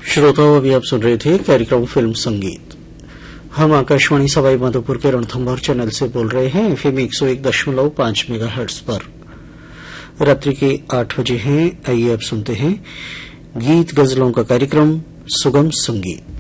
श्रोताओं, अभी आप सुन रहे थे कार्यक्रम फिल्म संगीत। हम आकाशवाणी सवाई माधोपुर के रणथंभौर चैनल से बोल रहे हैं एफएम 101.5 मेगाहर्ट्ज पर। रात्रि के 8 बजे हैं। आइए अब सुनते हैं गीत गजलों का कार्यक्रम सुगम संगीत।